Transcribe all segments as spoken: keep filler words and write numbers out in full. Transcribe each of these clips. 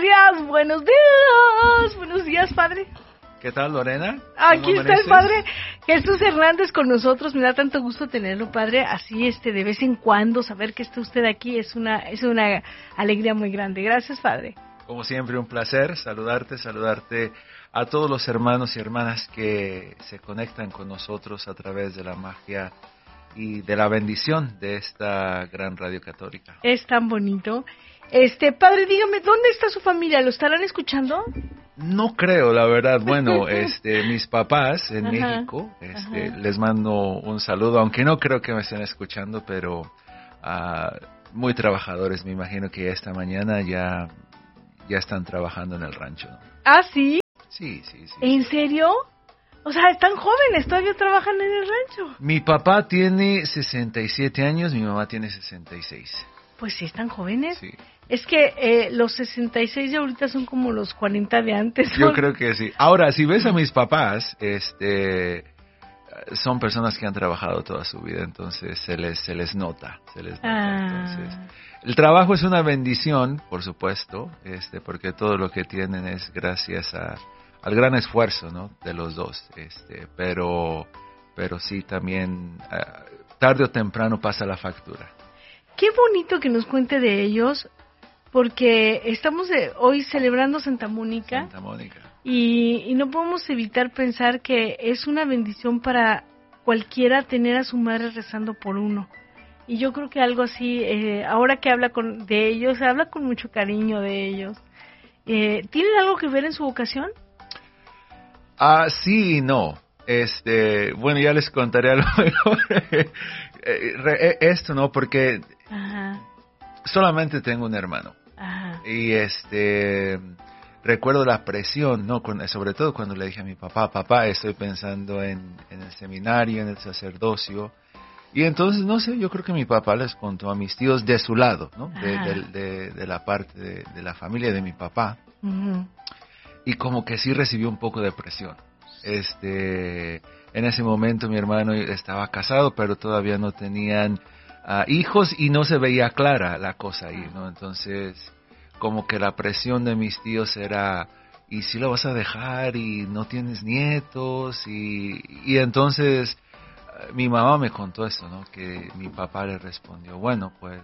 días, buenos días, buenos días, padre. ¿Qué tal, Lorena? Aquí está el padre Jesús Hernández con nosotros. Me da tanto gusto tenerlo, padre. Así, este, de vez en cuando, saber que está usted aquí es una, es una alegría muy grande. Gracias, padre. Como siempre, un placer saludarte, saludarte a todos los hermanos y hermanas que se conectan con nosotros a través de la magia y de la bendición de esta gran radio católica. Es tan bonito. Este, padre, dígame, ¿dónde está su familia? ¿Lo estarán escuchando? No creo, la verdad. Bueno, este, mis papás en Ajá, México, este, ajá. les mando un saludo, aunque no creo que me estén escuchando, pero uh, muy trabajadores. Me imagino que esta mañana ya, ya están trabajando en el rancho, ¿no? ¿Ah, sí? Sí, sí, sí. ¿En serio? O sea, están jóvenes, todavía trabajan en el rancho. Mi papá tiene sesenta y siete años, mi mamá tiene sesenta y seis. Pues sí, están jóvenes. Sí. Es que eh, los sesenta y seis de ahorita son como los cuarenta de antes, ¿no? Yo creo que sí. Ahora, si ves a mis papás, este, son personas que han trabajado toda su vida, entonces se les, se les nota, se les nota. Ah. Entonces, el trabajo es una bendición, por supuesto, este, porque todo lo que tienen es gracias a, al gran esfuerzo, ¿no? De los dos, este, pero, pero sí también uh, tarde o temprano pasa la factura. Qué bonito que nos cuente de ellos, porque estamos de, hoy celebrando Santa Mónica. Santa Mónica. Y, y no podemos evitar pensar que es una bendición para cualquiera tener a su madre rezando por uno. Y yo creo que algo así, eh, ahora que habla con, de ellos, habla con mucho cariño de ellos. Eh, ¿Tienen algo que ver en su vocación? Ah, sí y no. Este, bueno, ya les contaré a lo mejor esto, ¿no? Porque Ajá. solamente tengo un hermano. Ajá. Y este, recuerdo la presión, ¿no? Con, sobre todo cuando le dije a mi papá, papá, estoy pensando en, en el seminario, en el sacerdocio. Y entonces, no sé, yo creo que mi papá les contó a mis tíos de su lado, ¿no? De, de, de, de la parte de, de la familia de mi papá. Uh-huh. Y como que sí recibió un poco de presión. Este, en ese momento mi hermano estaba casado, pero todavía no tenían uh, hijos y no se veía clara la cosa ahí, ¿no? Entonces, como que la presión de mis tíos era, ¿y si lo vas a dejar y no tienes nietos? Y, y entonces uh, mi mamá me contó eso, ¿no? Que mi papá le respondió, bueno, pues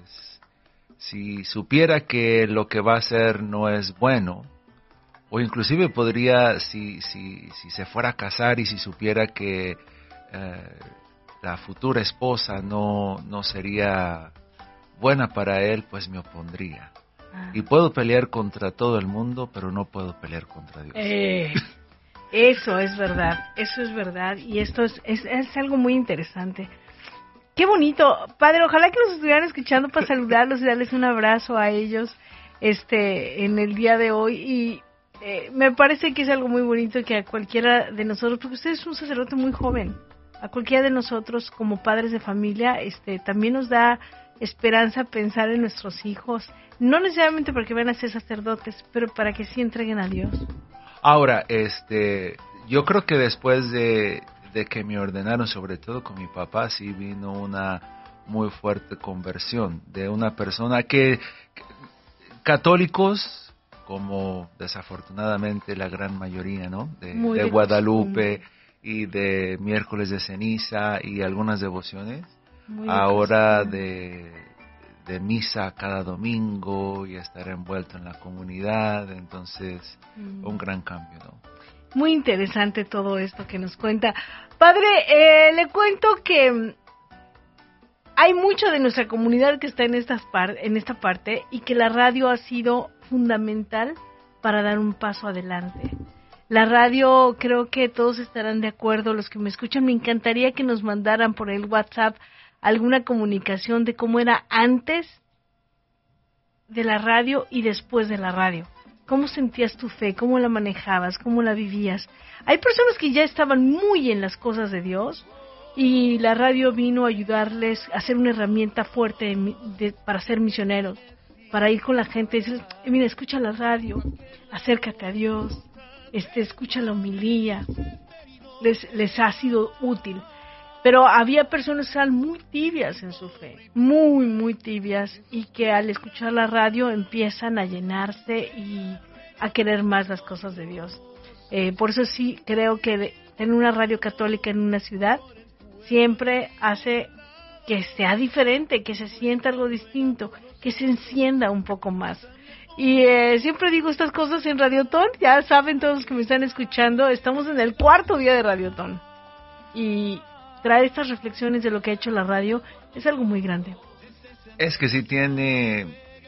si supiera que lo que va a hacer no es bueno, o inclusive podría, si, si, si se fuera a casar y si supiera que eh, la futura esposa no, no sería buena para él, pues me opondría. Ah. Y puedo pelear contra todo el mundo, pero no puedo pelear contra Dios. Eh, eso es verdad, eso es verdad. Y esto es, es, es algo muy interesante. Qué bonito. Padre, ojalá que nos estuvieran escuchando para saludarlos y darles un abrazo a ellos este en el día de hoy. Y Eh, me parece que es algo muy bonito que a cualquiera de nosotros, porque usted es un sacerdote muy joven, a cualquiera de nosotros como padres de familia, este, también nos da esperanza pensar en nuestros hijos, no necesariamente para que vayan a ser sacerdotes, pero para que sí entreguen a Dios. Ahora, este, yo creo que después de, de que me ordenaron, sobre todo con mi papá, sí vino una muy fuerte conversión de una persona que, que católicos, como desafortunadamente la gran mayoría, ¿no? De, de, de Guadalupe y de miércoles de ceniza y algunas devociones, muy ahora de, de misa cada domingo y estar envuelto en la comunidad, entonces mm. un gran cambio, ¿no? Muy interesante todo esto que nos cuenta. Padre, eh, le cuento que hay mucho de nuestra comunidad que está en, estas par- en esta parte y que la radio ha sido fundamental para dar un paso adelante. La radio, creo que todos estarán de acuerdo, los que me escuchan, me encantaría que nos mandaran por el WhatsApp alguna comunicación de cómo era antes de la radio y después de la radio. ¿Cómo sentías tu fe? ¿Cómo la manejabas? ¿Cómo la vivías? Hay personas que ya estaban muy en las cosas de Dios y la radio vino a ayudarles a ser una herramienta fuerte de, de, para ser misioneros, para ir con la gente y decir, mira, escucha la radio, acércate a Dios, este, escucha la homilía, les, les ha sido útil. Pero había personas que eran muy tibias en su fe, muy, muy tibias, y que al escuchar la radio empiezan a llenarse y a querer más las cosas de Dios. Eh, por eso sí creo que de, tener una radio católica en una ciudad siempre hace que sea diferente, que se sienta algo distinto, que se encienda un poco más. Y eh, siempre digo estas cosas en Radiotón, ya saben todos los que me están escuchando, estamos en el cuarto día de Radiotón. Y traer estas reflexiones de lo que ha hecho la radio es algo muy grande. Es que sí tiene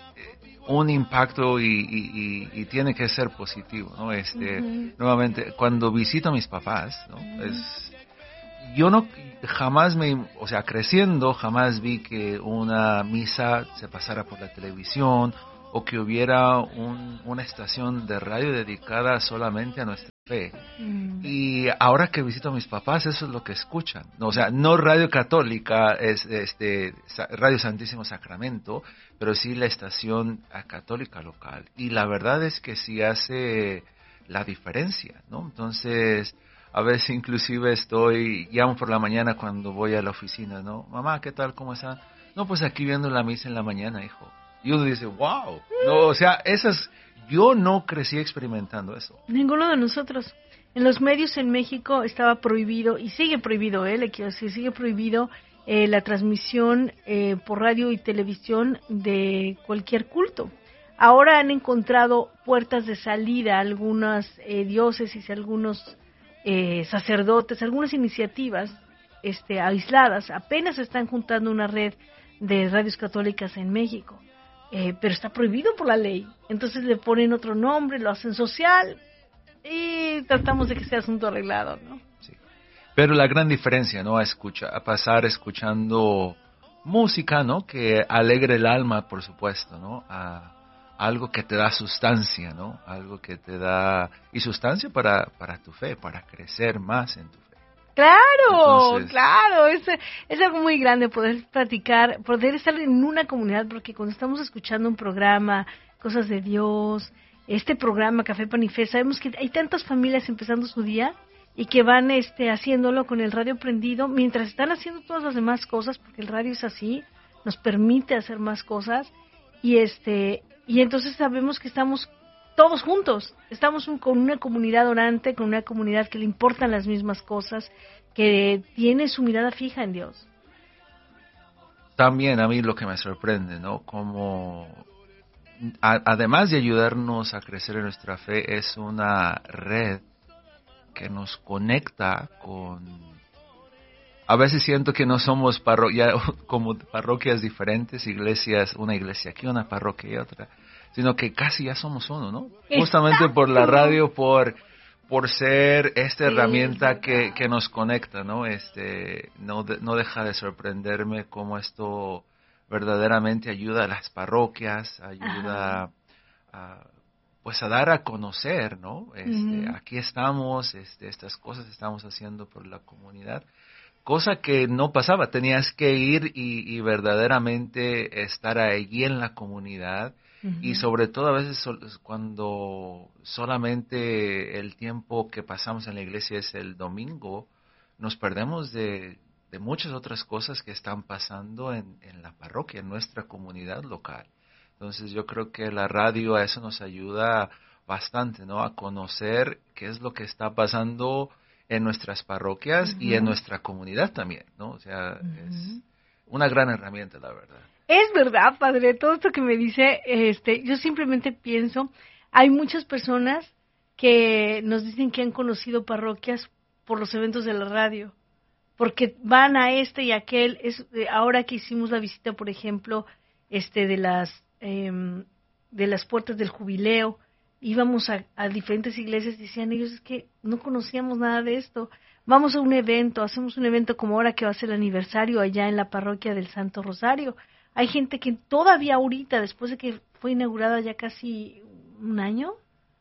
un impacto y, y, y, y tiene que ser positivo, ¿no? Este, uh-huh. Nuevamente, cuando visito a mis papás, ¿no? Uh-huh. Es, yo no, jamás me, o sea, creciendo, jamás vi que una misa se pasara por la televisión o que hubiera un, una estación de radio dedicada solamente a nuestra fe. Mm. Y ahora que visito a mis papás, eso es lo que escuchan. No, o sea, no radio católica, es este Radio Santísimo Sacramento, pero sí la estación católica local. Y la verdad es que sí hace la diferencia, ¿no? Entonces, a veces inclusive estoy, llamo por la mañana cuando voy a la oficina, ¿no? Mamá, ¿qué tal? ¿Cómo está? No, pues aquí viendo la misa en la mañana, hijo. Y uno dice, wow. No, o sea, esas, yo no crecí experimentando eso. Ninguno de nosotros. En los medios en México estaba prohibido, y sigue prohibido, ¿eh? Le quiero decir, sigue prohibido eh, la transmisión eh, por radio y televisión de cualquier culto. Ahora han encontrado puertas de salida algunas eh, diócesis, algunos eh, sacerdotes, algunas iniciativas este, aisladas. Apenas están juntando una red de radios católicas en México. Eh, pero está prohibido por la ley, entonces le ponen otro nombre, lo hacen social y tratamos de que sea asunto arreglado, ¿no? Sí. Pero la gran diferencia, ¿no? A, escucha, a pasar escuchando música, ¿no? Que alegre el alma, por supuesto, ¿no? A algo que te da sustancia, ¿no? Algo que te da, y sustancia para, para tu fe, para crecer más en tu fe. Claro, Entonces, claro, es, es algo muy grande poder platicar, poder estar en una comunidad, porque cuando estamos escuchando un programa, cosas de Dios, este programa Café Pan y Fe, sabemos que hay tantas familias empezando su día y que van este haciéndolo con el radio prendido, mientras están haciendo todas las demás cosas, porque el radio es así, nos permite hacer más cosas, y este y entonces sabemos que estamos todos juntos, estamos un, con una comunidad orante, con una comunidad que le importan las mismas cosas, que tiene su mirada fija en Dios. También a mí lo que me sorprende, ¿no? Como a, además de ayudarnos a crecer en nuestra fe, es una red que nos conecta con... A veces siento que no somos parroquia, como parroquias diferentes, iglesias, una iglesia aquí, una parroquia y otra, sino que casi ya somos uno, ¿no? Exacto. Justamente por la radio, por por ser esta herramienta que, que nos conecta, ¿no? Este, no, de, no deja de sorprenderme cómo esto verdaderamente ayuda a las parroquias, ayuda a, pues a dar a conocer, ¿no? Este, uh-huh. Aquí estamos, este, estas cosas estamos haciendo por la comunidad. Cosa que no pasaba, tenías que ir y, y verdaderamente estar allí en la comunidad. Uh-huh. Y sobre todo a veces sol, cuando solamente el tiempo que pasamos en la iglesia es el domingo, nos perdemos de, de muchas otras cosas que están pasando en, en la parroquia, en nuestra comunidad local. Entonces yo creo que la radio a eso nos ayuda bastante, ¿no? A conocer qué es lo que está pasando en nuestras parroquias uh-huh. y en nuestra comunidad también, ¿no? O sea, uh-huh. es una gran herramienta, la verdad. Es verdad, padre, todo esto que me dice, este, yo simplemente pienso, hay muchas personas que nos dicen que han conocido parroquias por los eventos de la radio, porque van a este y aquel. Es, ahora que hicimos la visita, por ejemplo, este, de las eh, de las puertas del jubileo, íbamos a, a diferentes iglesias y decían ellos, es que no conocíamos nada de esto. Vamos a un evento, hacemos un evento como ahora que va a ser el aniversario allá en la parroquia del Santo Rosario. Hay gente que todavía ahorita, después de que fue inaugurada ya casi un año,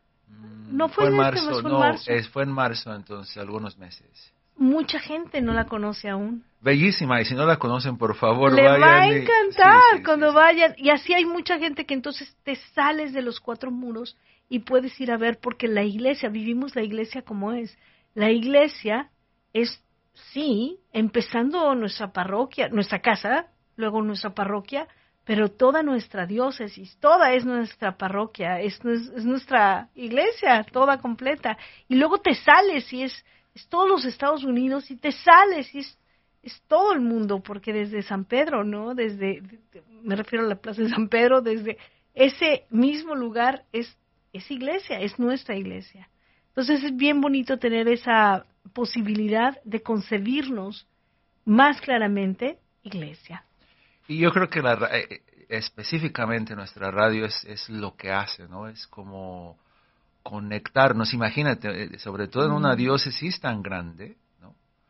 no fue, fue en en marzo, este mes, fue no, en marzo. Es, fue en marzo, entonces, algunos meses. Mucha gente no la conoce aún. Bellísima, y si no la conocen, por favor, Le vayan. Le va a encantar y... sí, sí, cuando sí, sí. vayan. Y así hay mucha gente que entonces te sales de los cuatro muros y puedes ir a ver, porque la iglesia, vivimos la iglesia como es. La iglesia es, sí, empezando nuestra parroquia, nuestra casa, luego nuestra parroquia, pero toda nuestra diócesis, toda es nuestra parroquia, es, es nuestra iglesia, toda completa. Y luego te sales y es, es todos los Estados Unidos y te sales y es, es todo el mundo, porque desde San Pedro, ¿no? Desde, me refiero a la Plaza de San Pedro, desde ese mismo lugar es, es iglesia, es nuestra iglesia. Entonces es bien bonito tener esa posibilidad de concebirnos más claramente iglesia. Y yo creo que la, eh, específicamente nuestra radio es, es lo que hace, ¿no? Es como conectarnos, imagínate, sobre todo en una diócesis tan grande, ¿no?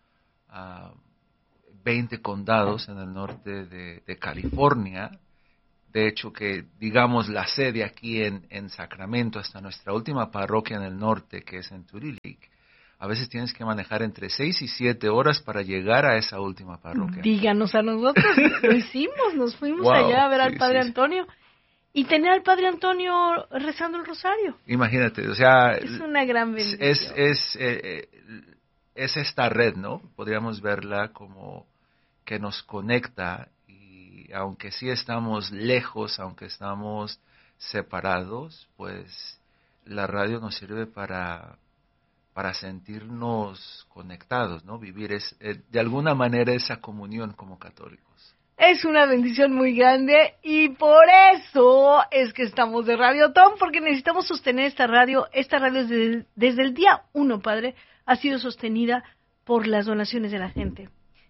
Uh, veinte condados en el norte de, de California, de hecho que digamos la sede aquí en, en Sacramento, hasta nuestra última parroquia en el norte, que es en Turilic, a veces tienes que manejar entre seis y siete horas para llegar a esa última parroquia. Díganos a nosotros, lo hicimos, nos fuimos wow, allá a ver sí, al Padre sí, Antonio y tener al Padre Antonio rezando el rosario. Imagínate, o sea... Es una gran bendición. Es, es, eh, es esta red, ¿no? Podríamos verla como que nos conecta y aunque sí estamos lejos, aunque estamos separados, pues la radio nos sirve para... para sentirnos conectados, ¿no? Vivir es, eh, de alguna manera esa comunión como católicos. Es una bendición muy grande y por eso es que estamos de Radio Tom, porque necesitamos sostener esta radio. Esta radio desde el, desde el día uno, Padre, ha sido sostenida por las donaciones de la gente.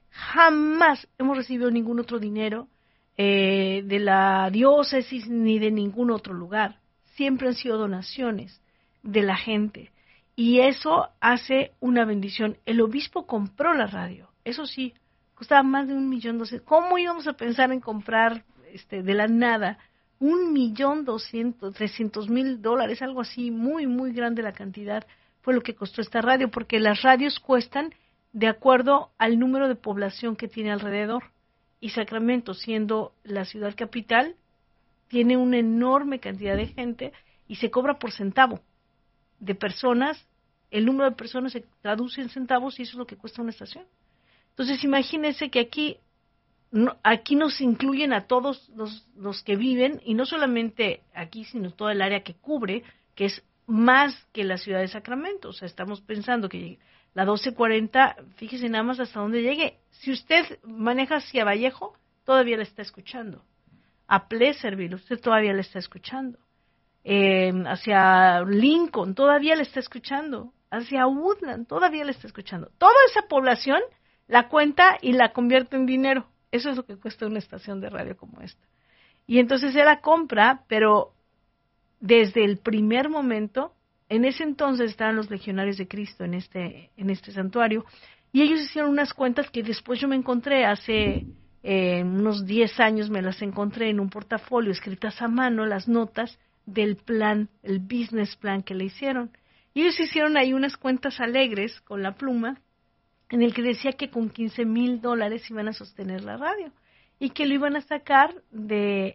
Jamás hemos recibido ningún otro dinero eh, de la diócesis ni de ningún otro lugar. Siempre han sido donaciones de la gente. Y eso hace una bendición. El obispo compró la radio, eso sí, costaba más de un millón doscientos. ¿Cómo íbamos a pensar en comprar este, de la nada un millón doscientos, trescientos mil dólares, algo así, muy, muy grande la cantidad, fue lo que costó esta radio, porque las radios cuestan de acuerdo al número de población que tiene alrededor. Y Sacramento, siendo la ciudad capital, tiene una enorme cantidad de gente y se cobra por centavo de personas. El número de personas se traduce en centavos y eso es lo que cuesta una estación. Entonces imagínense que aquí, no, aquí nos incluyen a todos los, los que viven, y no solamente aquí, sino toda el área que cubre, que es más que la ciudad de Sacramento. O sea, estamos pensando que la doce cuarenta, fíjese nada más hasta dónde llegue. Si usted maneja hacia Vallejo, todavía la está escuchando. A Pleasantville, usted todavía la está escuchando. Eh, hacia Lincoln, todavía la está escuchando. Hacia Woodland, todavía la está escuchando. Toda esa población la cuenta y la convierte en dinero. Eso es lo que cuesta una estación de radio como esta. Y entonces él la compra, pero desde el primer momento, en ese entonces estaban los legionarios de Cristo en este, en este santuario, y ellos hicieron unas cuentas que después yo me encontré hace eh, unos diez años, me las encontré en un portafolio escritas a mano, las notas del plan, el business plan que le hicieron. Y ellos hicieron ahí unas cuentas alegres con la pluma, en el que decía que con quince mil dólares iban a sostener la radio y que lo iban a sacar de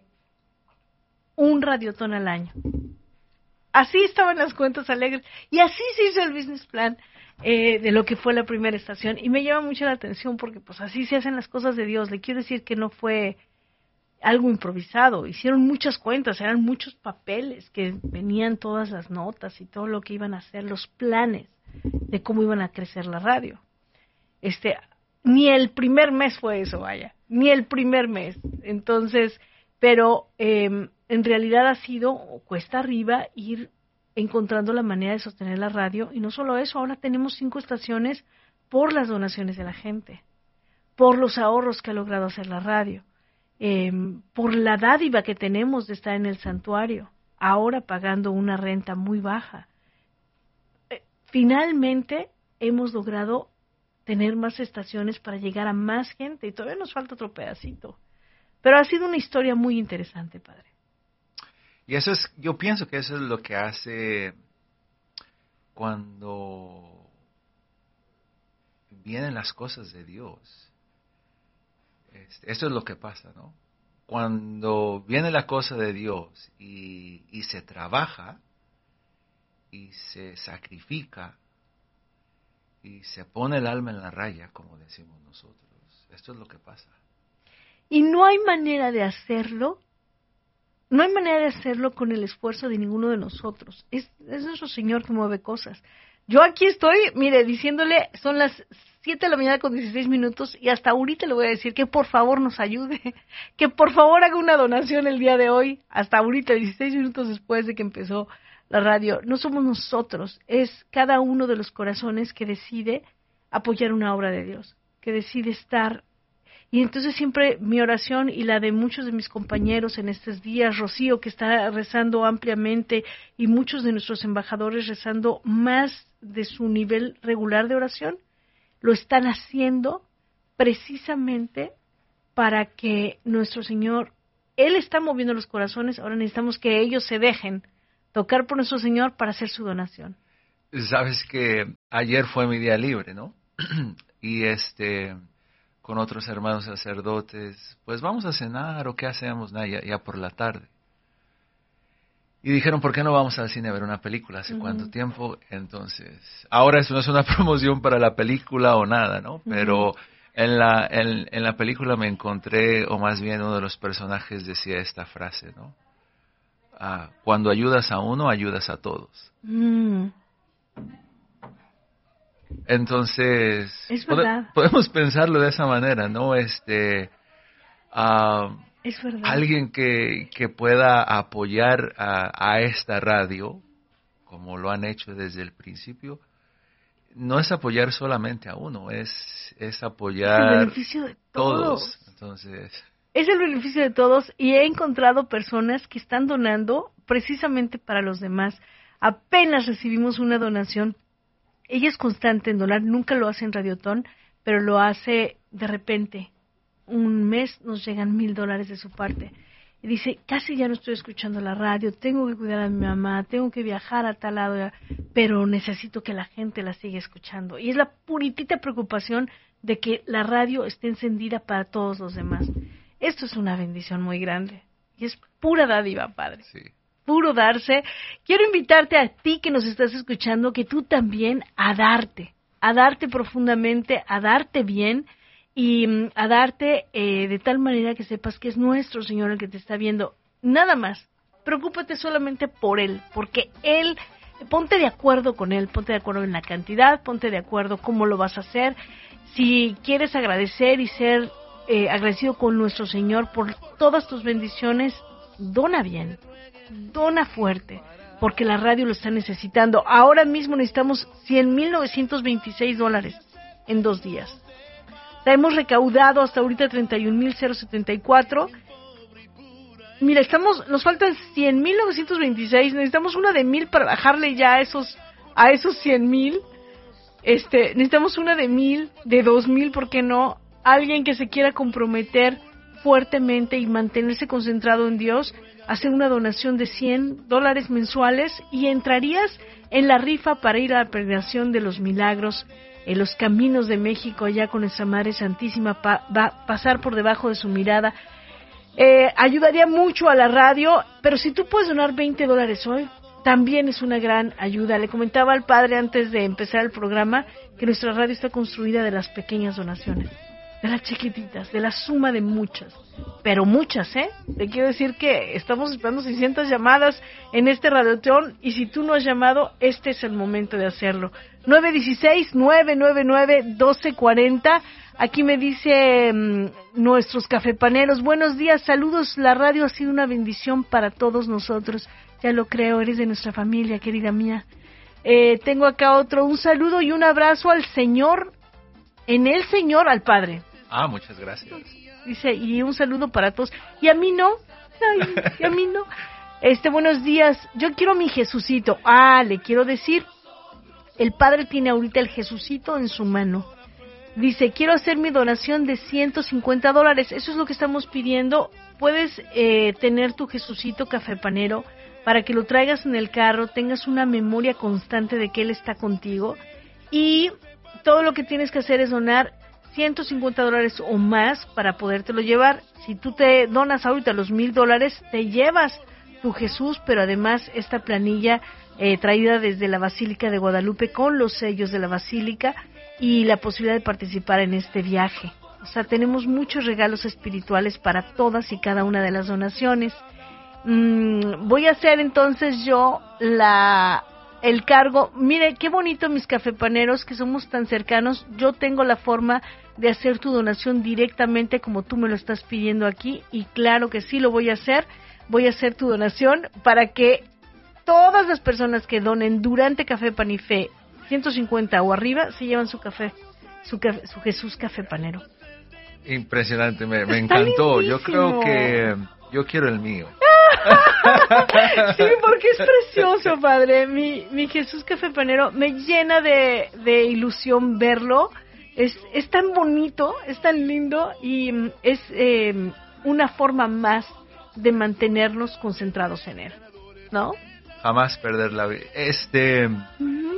un radiotón al año. Así estaban las cuentas alegres y así se hizo el business plan eh, de lo que fue la primera estación, y me llama mucho la atención porque pues así se hacen las cosas de Dios. Le quiero decir que no fue algo improvisado, hicieron muchas cuentas, eran muchos papeles que venían todas las notas y todo lo que iban a hacer, los planes de cómo iban a crecer la radio. Este, ni el primer mes fue eso, vaya, ni el primer mes. Entonces, pero eh, en realidad ha sido cuesta arriba ir encontrando la manera de sostener la radio, y no solo eso, ahora tenemos cinco estaciones por las donaciones de la gente, por los ahorros que ha logrado hacer la radio, eh, por la dádiva que tenemos de estar en el santuario, ahora pagando una renta muy baja. Eh, finalmente hemos logrado tener más estaciones para llegar a más gente, y todavía nos falta otro pedacito. Pero ha sido una historia muy interesante, Padre. Y eso es, yo pienso que eso es lo que hace cuando vienen las cosas de Dios. Este, eso es lo que pasa, ¿no? Cuando viene la cosa de Dios y, y se trabaja y se sacrifica y se pone el alma en la raya, como decimos nosotros, esto es lo que pasa. Y no hay manera de hacerlo, no hay manera de hacerlo con el esfuerzo de ninguno de nosotros. Es, es nuestro Señor que mueve cosas. Yo aquí estoy, mire, diciéndole, son las siete de la mañana con dieciséis minutos y hasta ahorita le voy a decir que por favor nos ayude, que por favor haga una donación el día de hoy, hasta ahorita, dieciséis minutos después de que empezó la radio. No somos nosotros, es cada uno de los corazones que decide apoyar una obra de Dios, que decide estar. Y entonces siempre mi oración y la de muchos de mis compañeros en estos días, Rocío que está rezando ampliamente y muchos de nuestros embajadores rezando más de su nivel regular de oración, lo están haciendo precisamente para que nuestro Señor, Él está moviendo los corazones, ahora necesitamos que ellos se dejen tocar por nuestro Señor para hacer su donación. Sabes que ayer fue mi día libre, ¿no? Y este... con otros hermanos sacerdotes, pues vamos a cenar o qué hacemos, nah, ya, ya por la tarde. Y dijeron, ¿por qué no vamos al cine a ver una película? ¿Hace uh-huh. cuánto tiempo? Entonces, ahora eso no es una promoción para la película o nada, ¿no? Uh-huh. Pero en la, en, en la película me encontré, o más bien uno de los personajes decía esta frase, ¿no? Ah, cuando ayudas a uno, ayudas a todos. Mm. Entonces, es verdad. podemos pensarlo de esa manera, ¿no? Este, uh, es verdad. Alguien que, que pueda apoyar a, a esta radio, como lo han hecho desde el principio, no es apoyar solamente a uno, es, es apoyar es el beneficio de todos. todos. Entonces, es el beneficio de todos y he encontrado personas que están donando precisamente para los demás. Apenas recibimos una donación. Ella es constante en donar, nunca lo hace en Radiotón, pero lo hace de repente. Un mes nos llegan mil dólares de su parte. Y dice, casi ya no estoy escuchando la radio, tengo que cuidar a mi mamá, tengo que viajar a tal lado, pero necesito que la gente la siga escuchando. Y es la puritita preocupación de que la radio esté encendida para todos los demás. Esto es una bendición muy grande. Y es pura dádiva, Padre. Sí. Puro darse. Quiero invitarte a ti que nos estás escuchando, que tú también a darte, a darte profundamente, a darte bien y um, a darte eh, de tal manera que sepas que es nuestro Señor el que te está viendo. Nada más, preocúpate solamente por Él, porque Él, ponte de acuerdo con Él, ponte de acuerdo en la cantidad, ponte de acuerdo cómo lo vas a hacer. Si quieres agradecer y ser eh, agradecido con nuestro Señor por todas tus bendiciones, dona bien. Dona fuerte, porque la radio lo está necesitando. Ahora mismo necesitamos cien mil novecientos veintiséis dólares en dos días. La hemos recaudado hasta ahorita treinta y un mil setenta y cuatro. Mira, estamos, nos faltan cien mil novecientos veintiséis. Necesitamos una de mil para bajarle ya a esos, a esos cien mil. Este, necesitamos una de mil, de dos mil, ¿por qué no? Alguien que se quiera comprometer fuertemente y mantenerse concentrado en Dios, hacer una donación de cien dólares mensuales y entrarías en la rifa para ir a la peregrinación de los milagros en los caminos de México, allá con nuestra Madre Santísima, pa, va pasar por debajo de su mirada. Eh, ayudaría mucho a la radio, pero si tú puedes donar veinte dólares hoy, también es una gran ayuda. Le comentaba al Padre antes de empezar el programa que nuestra radio está construida de las pequeñas donaciones, de las chiquititas, de la suma de muchas, pero muchas, ¿eh? Te quiero decir que estamos esperando seiscientas llamadas en este Radiotón y si tú no has llamado, este es el momento de hacerlo. nueve uno seis, nueve nueve nueve, uno dos cuatro cero. Aquí me dice mmm, nuestros cafepaneros, buenos días, saludos, la radio ha sido una bendición para todos nosotros. Ya lo creo, eres de nuestra familia, querida mía. Eh, tengo acá otro, un saludo y un abrazo al Señor, en el Señor, al Padre. Ah, muchas gracias. Dice, y un saludo para todos. Y a mí no, ay, y a mí no. Este, buenos días, yo quiero mi Jesucito. Ah, le quiero decir, el Padre tiene ahorita el Jesucito en su mano. Dice, quiero hacer mi donación de ciento cincuenta dólares. Eso es lo que estamos pidiendo. Puedes eh, tener tu Jesucito cafepanero para que lo traigas en el carro, tengas una memoria constante de que Él está contigo. Y todo lo que tienes que hacer es donar ciento cincuenta dólares o más para podértelo llevar. Si tú te donas ahorita los mil dólares, te llevas tu Jesús, pero además esta planilla eh, traída desde la Basílica de Guadalupe con los sellos de la Basílica y la posibilidad de participar en este viaje. O sea, tenemos muchos regalos espirituales para todas y cada una de las donaciones. Mm, voy a hacer entonces yo la el cargo. Mire, qué bonito mis cafepaneros, que somos tan cercanos. Yo tengo la forma de hacer tu donación directamente como tú me lo estás pidiendo aquí, y claro que sí lo voy a hacer. Voy a hacer tu donación para que todas las personas que donen durante Café Pan y Fe ciento cincuenta o arriba se llevan su café, su, café, su Jesús Café Panero. Impresionante, me, me encantó. Yo creo que yo quiero el mío. Sí, porque es precioso, padre. Mi, mi Jesús Café Panero me llena de, de ilusión verlo. Es, es tan bonito, es tan lindo, y es eh, una forma más de mantenernos concentrados en él, ¿no? Jamás perder la vida. Este, Uh-huh.